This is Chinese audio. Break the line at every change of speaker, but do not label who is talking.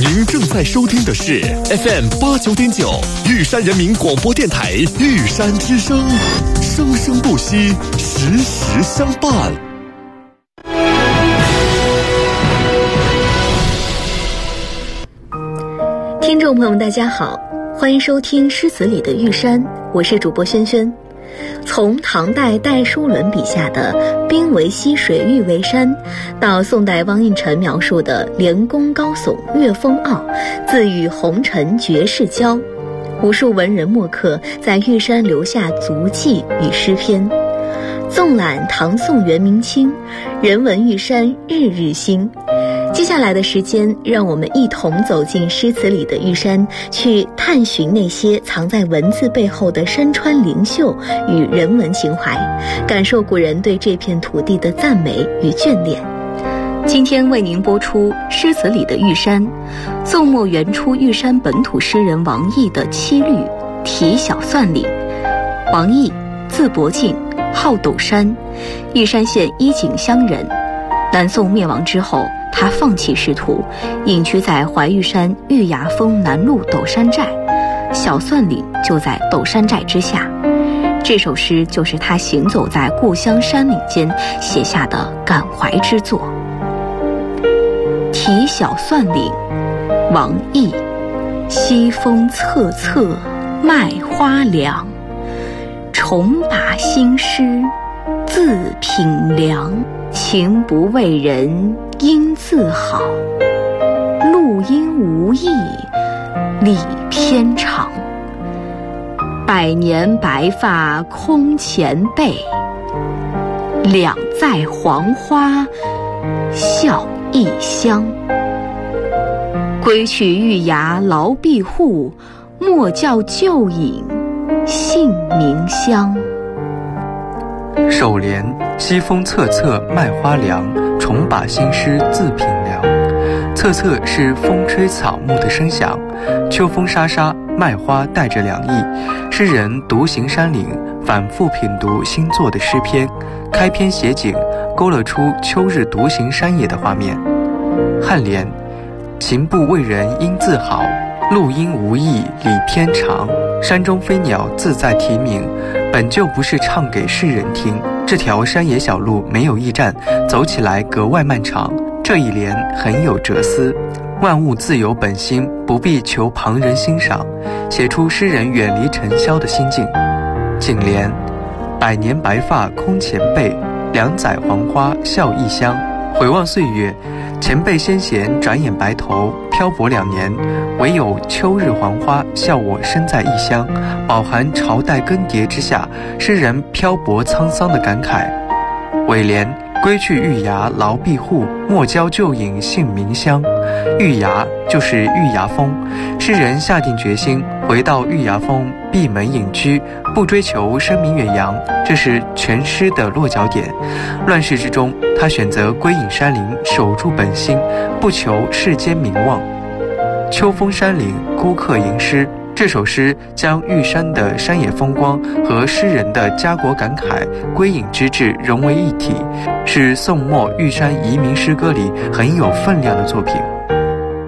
您正在收听的是 FM89.9玉山人民广播电台玉山之声，生生不息，时时相伴。
听众朋友们大家好，欢迎收听诗词里的玉山，我是主播萱萱。从唐代戴叔伦笔下的兵为溪水玉为山，到宋代汪应辰描述的连峰高耸岳风傲，自与红尘绝世交，无数文人墨客在玉山留下足迹与诗篇。纵览唐宋元明清，人文玉山日日新。接下来的时间，让我们一同走进诗词里的玉山，去探寻那些藏在文字背后的山川灵秀与人文情怀，感受古人对这片土地的赞美与眷恋。今天为您播出诗词里的玉山，宋末元初玉山本土诗人王逸的七律《题小算岭》。王逸，字伯敬，号斗山，玉山县伊井乡人。南宋灭亡之后，他放弃仕途，隐居在怀玉山玉崖峰南麓斗山寨，小算岭就在斗山寨之下。这首诗就是他行走在故乡山岭间写下的感怀之作。题小算岭，王逸。西风恻恻麦花凉，重把新诗自品凉。情不为人应自好，路因无意理偏长。百年白发空前辈，两在黄花笑异乡。归去玉崖牢闭户，莫教旧影姓名乡。
首联：西风恻恻麦花凉，重把新诗自品凉。恻恻是风吹草木的声响，秋风沙沙，麦花带着凉意。诗人独行山岭，反复品读新作的诗篇，开篇写景，勾勒出秋日独行山野的画面。颔联：情不为人应自好，路因无意理偏长。山中飞鸟自在啼鸣，本就不是唱给世人听。这条山野小路没有驿站，走起来格外漫长。这一联很有哲思，万物自有本心，不必求旁人欣赏，写出诗人远离尘嚣的心境。颈联：百年白发空前辈，两载黄花笑异乡。回望岁月，前辈先贤转眼白头，漂泊2年，唯有秋日黄花笑我身在异乡，饱含朝代更迭之下诗人漂泊沧桑的感慨。尾联：归去玉崖牢闭户，莫教旧影姓名乡。玉崖就是玉崖峰，诗人下定决心回到玉崖峰闭门隐居，不追求声名远扬，这是全诗的落脚点。乱世之中，他选择归隐山林，守住本心，不求世间名望。秋风山岭，孤客吟诗。这首诗将玉山的山野风光和诗人的家国感慨、归隐之志融为一体，是宋末玉山移民诗歌里很有分量的作品。